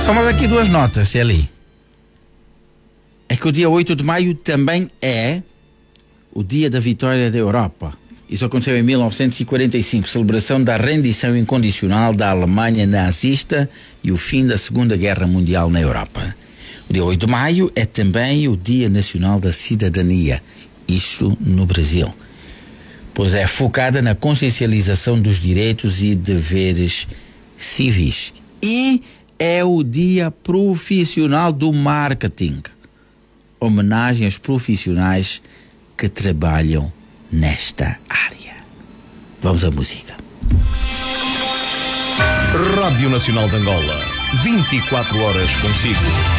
Somos aqui duas notas, Celi. É que o dia 8 de maio também é o dia da vitória da Europa. Isso aconteceu em 1945, celebração da rendição incondicional da Alemanha nazista e o fim da Segunda Guerra Mundial na Europa. O dia 8 de maio é também o Dia Nacional da Cidadania, isto no Brasil, pois é focada na consciencialização dos direitos e deveres civis. E é o Dia Profissional do Marketing, homenagem aos profissionais que trabalham nesta área. Vamos à música. Rádio Nacional de Angola, 24 horas consigo.